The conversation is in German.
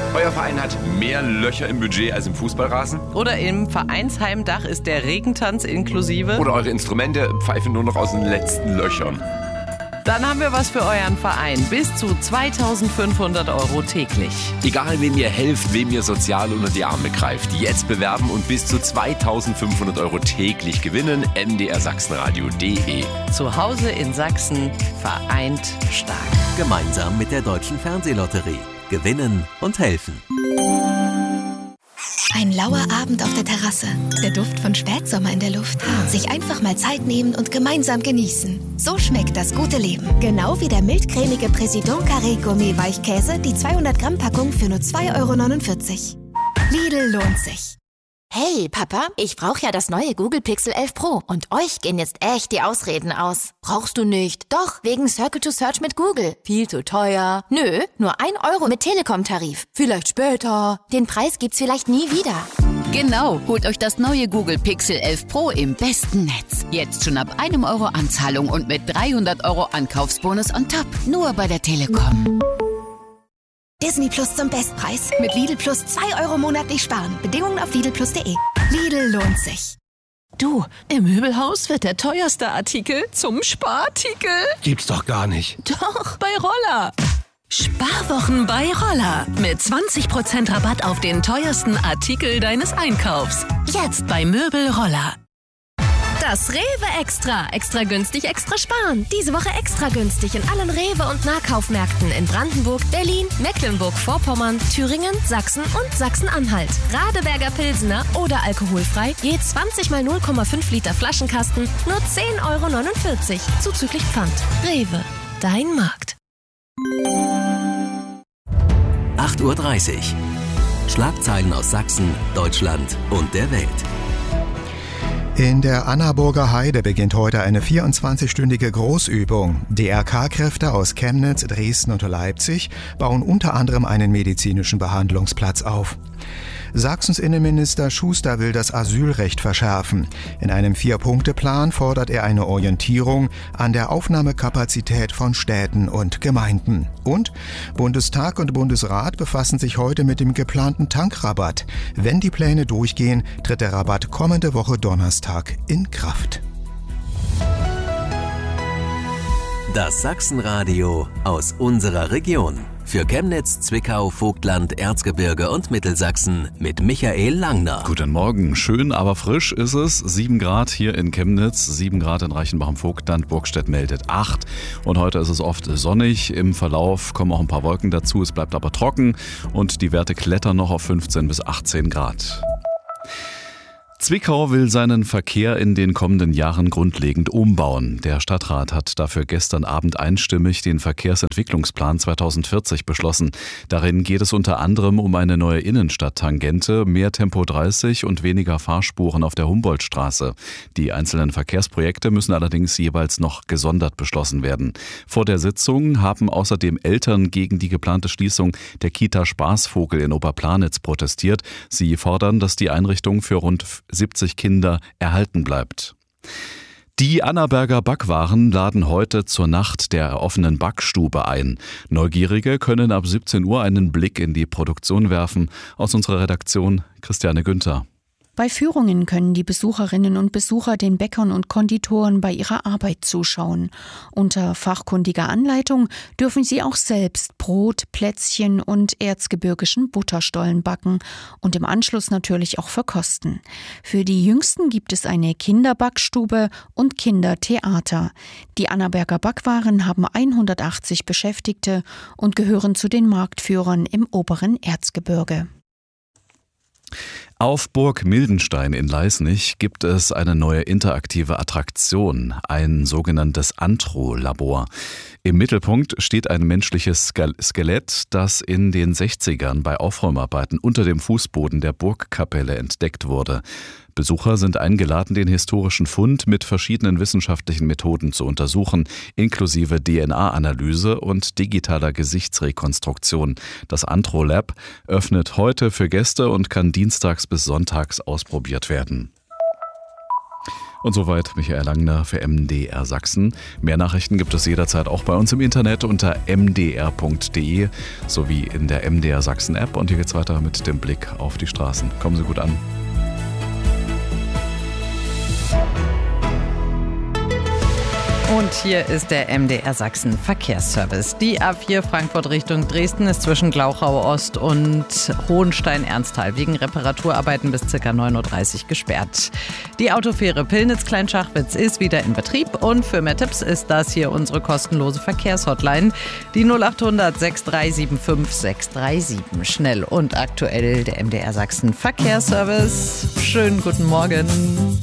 Euer Verein hat mehr Löcher im Budget als im Fußballrasen? Oder im Vereinsheimdach ist der Regentanz inklusive? Oder eure Instrumente pfeifen nur noch aus den letzten Löchern? Dann haben wir was für euren Verein. Bis zu 2.500 € täglich. Egal, wem ihr helft, wem ihr sozial unter die Arme greift. Jetzt bewerben und bis zu 2.500 € täglich gewinnen. mdrsachsenradio.de. Zu Hause in Sachsen, vereint stark. Gemeinsam mit der Deutschen Fernsehlotterie. Gewinnen und helfen. Ein lauer Abend auf der Terrasse. Der Duft von Spätsommer in der Luft. Sich einfach mal Zeit nehmen und gemeinsam genießen. So schmeckt das gute Leben. Genau wie der mildcremige Président Carré Gourmet Weichkäse, die 200 Gramm Packung für nur 2,49 €. Lidl lohnt sich. Hey, Papa, ich brauche ja das neue Google Pixel 11 Pro und euch gehen jetzt echt die Ausreden aus. Brauchst du nicht? Doch, wegen Circle to Search mit Google. Viel zu teuer. Nö, nur 1 € mit Telekom-Tarif. Vielleicht später. Den Preis gibt's vielleicht nie wieder. Genau, holt euch das neue Google Pixel 11 Pro im besten Netz. Jetzt schon ab 1 € Anzahlung und mit 300 € Ankaufsbonus on top. Nur bei der Telekom. Disney Plus zum Bestpreis. Mit Lidl Plus 2 € monatlich sparen. Bedingungen auf lidlplus.de. Lidl lohnt sich. Du, im Möbelhaus wird der teuerste Artikel zum Sparartikel. Gibt's doch gar nicht. Doch, bei Roller. Sparwochen bei Roller. Mit 20% Rabatt auf den teuersten Artikel deines Einkaufs. Jetzt bei Möbel Roller. Das Rewe Extra. Extra günstig, extra sparen. Diese Woche extra günstig in allen Rewe- und Nahkaufmärkten in Brandenburg, Berlin, Mecklenburg-Vorpommern, Thüringen, Sachsen und Sachsen-Anhalt. Radeberger Pilsener oder alkoholfrei, je 20 mal 0,5 Liter Flaschenkasten, nur 10,49 € zuzüglich Pfand. Rewe, dein Markt. 8:30 Uhr. Schlagzeilen aus Sachsen, Deutschland und der Welt. In der Annaburger Heide beginnt heute eine 24-stündige Großübung. DRK-Kräfte aus Chemnitz, Dresden und Leipzig bauen unter anderem einen medizinischen Behandlungsplatz auf. Sachsens Innenminister Schuster will das Asylrecht verschärfen. In einem 4-Punkte-Plan fordert er eine Orientierung an der Aufnahmekapazität von Städten und Gemeinden. Und Bundestag und Bundesrat befassen sich heute mit dem geplanten Tankrabatt. Wenn die Pläne durchgehen, tritt der Rabatt kommende Woche Donnerstag in Kraft. Das Sachsenradio aus unserer Region. Für Chemnitz, Zwickau, Vogtland, Erzgebirge und Mittelsachsen mit Michael Langner. Guten Morgen. Schön, aber frisch ist es. 7 Grad hier in Chemnitz, 7 Grad in Reichenbach im Vogtland. Burgstedt meldet 8. Und heute ist es oft sonnig. Im Verlauf kommen auch ein paar Wolken dazu. Es bleibt aber trocken und die Werte klettern noch auf 15 bis 18 Grad. Zwickau will seinen Verkehr in den kommenden Jahren grundlegend umbauen. Der Stadtrat hat dafür gestern Abend einstimmig den Verkehrsentwicklungsplan 2040 beschlossen. Darin geht es unter anderem um eine neue Innenstadttangente, mehr Tempo 30 und weniger Fahrspuren auf der Humboldtstraße. Die einzelnen Verkehrsprojekte müssen allerdings jeweils noch gesondert beschlossen werden. Vor der Sitzung haben außerdem Eltern gegen die geplante Schließung der Kita Spaßvogel in Oberplanitz protestiert. Sie fordern, dass die Einrichtung für rund 70 Kinder erhalten bleibt. Die Annaberger Backwaren laden heute zur Nacht der offenen Backstube ein. Neugierige können ab 17 Uhr einen Blick in die Produktion werfen. Aus unserer Redaktion Christiane Günther. Bei Führungen können die Besucherinnen und Besucher den Bäckern und Konditoren bei ihrer Arbeit zuschauen. Unter fachkundiger Anleitung dürfen sie auch selbst Brot, Plätzchen und erzgebirgischen Butterstollen backen und im Anschluss natürlich auch verkosten. Für die Jüngsten gibt es eine Kinderbackstube und Kindertheater. Die Annaberger Backwaren haben 180 Beschäftigte und gehören zu den Marktführern im oberen Erzgebirge. Auf Burg Mildenstein in Leisnig gibt es eine neue interaktive Attraktion, ein sogenanntes Antro-Labor. Im Mittelpunkt steht ein menschliches Skelett, das in den 60ern bei Aufräumarbeiten unter dem Fußboden der Burgkapelle entdeckt wurde. Besucher sind eingeladen, den historischen Fund mit verschiedenen wissenschaftlichen Methoden zu untersuchen, inklusive DNA-Analyse und digitaler Gesichtsrekonstruktion. Das Antro-Lab öffnet heute für Gäste und kann dienstags bis sonntags ausprobiert werden. Und soweit Michael Langner für MDR Sachsen. Mehr Nachrichten gibt es jederzeit auch bei uns im Internet unter mdr.de sowie in der MDR Sachsen App. Und hier geht's weiter mit dem Blick auf die Straßen. Kommen Sie gut an. Und hier ist der MDR Sachsen Verkehrsservice. Die A4 Frankfurt Richtung Dresden ist zwischen Glauchau Ost und Hohenstein-Ernsthal wegen Reparaturarbeiten bis ca. 9.30 Uhr gesperrt. Die Autofähre Pillnitz-Kleinschachwitz ist wieder in Betrieb und für mehr Tipps ist das hier unsere kostenlose Verkehrshotline, die 0800 6375 637. Schnell und aktuell der MDR Sachsen Verkehrsservice. Schönen guten Morgen.